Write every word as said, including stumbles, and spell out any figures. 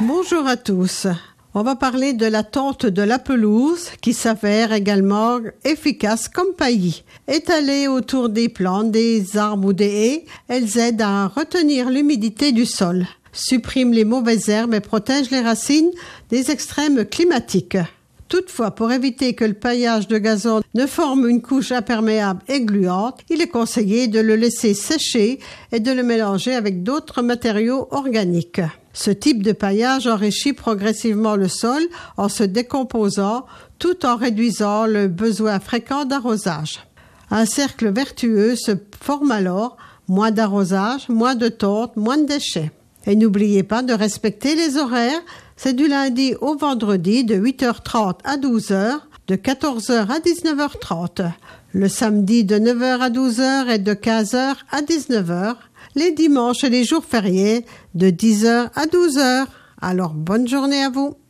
Bonjour à tous. On va parler de la tonte de la pelouse qui s'avère également efficace comme paillis. Étalées autour des plantes, des arbres ou des haies, elles aident à retenir l'humidité du sol, suppriment les mauvaises herbes et protègent les racines des extrêmes climatiques. Toutefois, pour éviter que le paillage de gazon ne forme une couche imperméable et gluante, il est conseillé de le laisser sécher et de le mélanger avec d'autres matériaux organiques. Ce type de paillage enrichit progressivement le sol en se décomposant tout en réduisant le besoin fréquent d'arrosage. Un cercle vertueux se forme alors, moins d'arrosage, moins de tonte, moins de déchets. Et n'oubliez pas de respecter les horaires, c'est du lundi au vendredi de huit heures trente à douze heures, de quatorze heures à dix-neuf heures trente. Le samedi de neuf heures à douze heures et de quinze heures à dix-neuf heures. Les dimanches et les jours fériés de dix heures à douze heures. Alors bonne journée à vous.